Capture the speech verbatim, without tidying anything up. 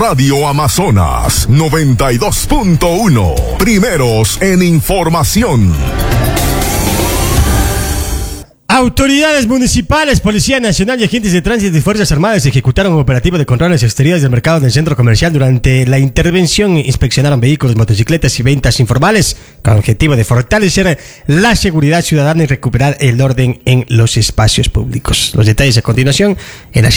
Radio Amazonas noventa y dos punto uno. Primeros en información. Autoridades municipales, Policía Nacional y agentes de tránsito y Fuerzas Armadas ejecutaron un operativo de controles exteriores del mercado del centro comercial. Durante la intervención inspeccionaron vehículos, motocicletas y ventas informales con el objetivo de fortalecer la seguridad ciudadana y recuperar el orden en los espacios públicos. Los detalles a continuación en la